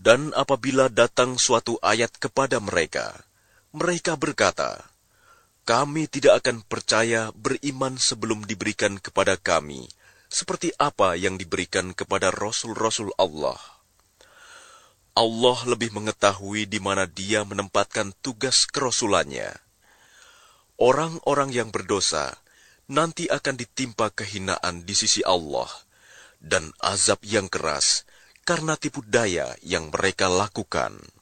Dan apabila datang suatu ayat kepada mereka, mereka berkata, "Kami tidak akan percaya beriman sebelum diberikan kepada kami seperti apa yang diberikan kepada rasul-rasul Allah." Allah lebih mengetahui di mana Dia menempatkan tugas kerasulannya. Orang-orang yang berdosa nanti akan ditimpa kehinaan di sisi Allah dan azab yang keras karena tipu daya yang mereka lakukan.